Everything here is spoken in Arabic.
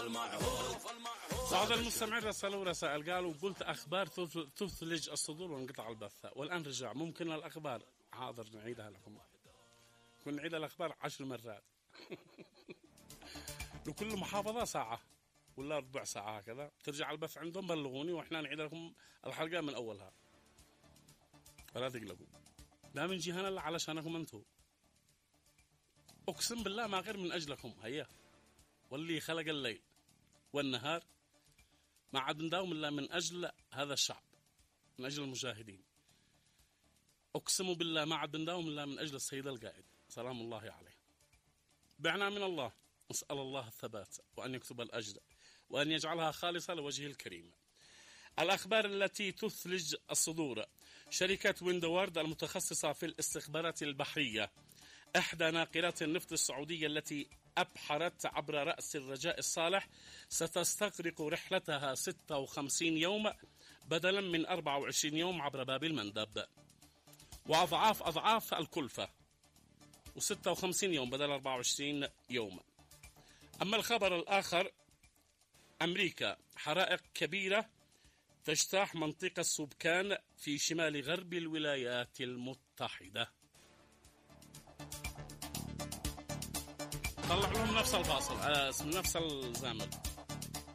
بعض المستمعين رسلوا رسائل قالوا قلت أخبار تثلج الصدور وانقطع البث، والآن رجع. ممكن الأخبار حاضر نعيدها لكم، كنا نعيد الأخبار 10 مرات. لكل محافظة ساعة ولا ربع ساعة هكذا ترجع البث عندهم، بلغوني وإحنا نعيد لكم الحلقة من أولها، ولا تقلقوا. لا من جهنا إلا علشانكم أنتم، أقسم بالله ما غير من أجلكم. هيا واللي خلق الليل والنهار ما عاد نداوم إلا من أجل هذا الشعب، من أجل المجاهدين. أقسم بالله ما عاد نداوم إلا من أجل السيد القائد سلام الله عليه. بعنا من الله، نسأل الله الثبات وأن يكتب الأجر وأن يجعلها خالصة لوجهه الكريم. الأخبار التي تثلج الصدور: شركة ويندوارد المتخصصة في الاستخبارات البحرية، إحدى ناقلات النفط السعودية التي أبحرت عبر رأس الرجاء الصالح، ستستغرق رحلتها 56 يوم بدلا من 24 يوم عبر باب المندب، وأضعاف أضعاف الكلفة، و56 يوم بدل 24 يوم. أما الخبر الآخر: أمريكا، حرائق كبيرة تجتاح منطقة سوبكان في شمال غرب الولايات المتحدة. طلع لهم نفس الفاصل، نفس الزامل.